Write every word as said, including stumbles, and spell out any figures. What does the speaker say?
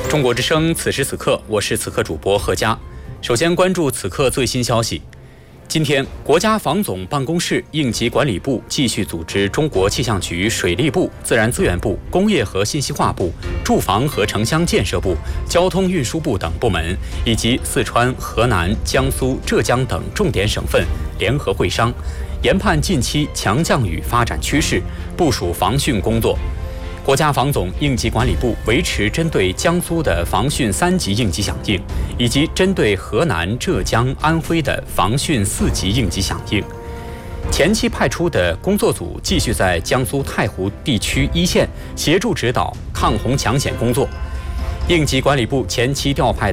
中国之声，此时此刻，我是此刻主播贺佳。首先关注此刻最新消息。今天，国家防总办公室、应急管理部继续组织中国气象局、水利部、自然资源部、工业和信息化部、住房和城乡建设部、交通运输部等部门，以及四川、河南、江苏、浙江等重点省份联合会商，研判近期强降雨发展趋势，部署防汛工作。国家防总、应急管理部维持针对江苏的防汛三级应急响应，以及针对河南、浙江、安徽的防汛四级应急响应。前期派出的工作组继续在江苏太湖地区一线协助指导抗洪抢险工作。应急管理部前期调派